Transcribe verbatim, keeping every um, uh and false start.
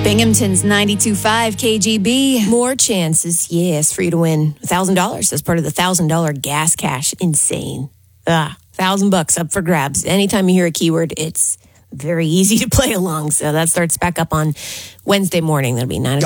Binghamton's ninety-two point five K G B. More chances, yes, for you to win one thousand dollars as part of the one thousand dollars gas cash. Insane. Ah, one thousand bucks up for grabs. Anytime you hear a keyword, it's very easy to play along. So that starts back up on Wednesday morning. That'll be nine o'clock.